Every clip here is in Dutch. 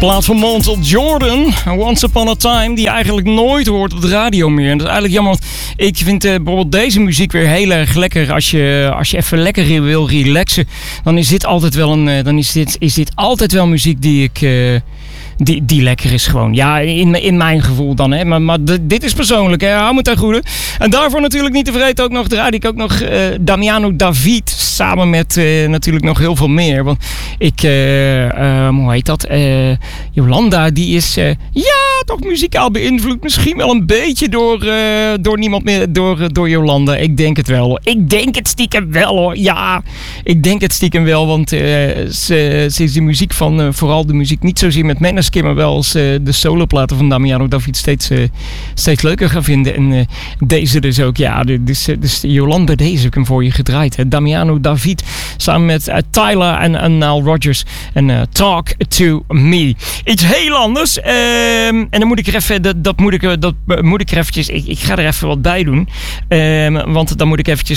Plaat van Montel Jordan, Once Upon a Time, die je eigenlijk nooit hoort op de radio meer. En dat is eigenlijk jammer, want ik vind bijvoorbeeld deze muziek weer heel erg lekker. Als je even lekker wil relaxen, dan is dit altijd wel is dit altijd wel muziek die ik... Die lekker is gewoon. Ja, in mijn gevoel dan. Hè. Maar dit is persoonlijk. Hè. Hou me ten goede. En daarvoor natuurlijk niet te vergeten ook nog draaide ik ook nog Damiano David. Samen met natuurlijk nog heel veel meer. Want ik, hoe heet dat? Jolanda, die is toch muzikaal beïnvloed. Misschien wel een beetje door niemand meer. Door Jolanda. Ik denk het wel. Ik denk het stiekem wel hoor. Ja, ik denk het stiekem wel. Want ze is de muziek van, vooral de muziek niet zozeer met Maneskin, maar wel als de soloplaten van Damiano David steeds leuker gaan vinden. En deze dus ook. Ja, dus Jolanda, deze heb ik hem voor je gedraaid. Hè. Damiano David samen met Tyler en Nile Rodgers. En Talk to Me. Iets heel anders. En dan moet ik er even, dat moet ik er eventjes, ik ga er even wat bij doen. Want dan moet ik eventjes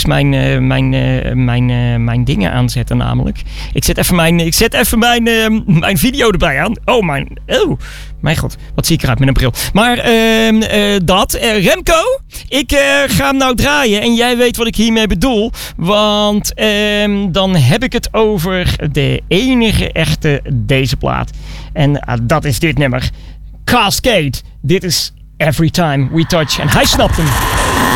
mijn dingen aanzetten namelijk. Ik zet even mijn video erbij aan. Oh, mijn god, wat zie ik eruit met een bril. Maar Remco, ik ga hem nou draaien en jij weet wat ik hiermee bedoel. Want dan heb ik het over de enige echte deze plaat. En dat is dit nummer. Cascade. Dit is Every Time We Touch. En hij snapt hem.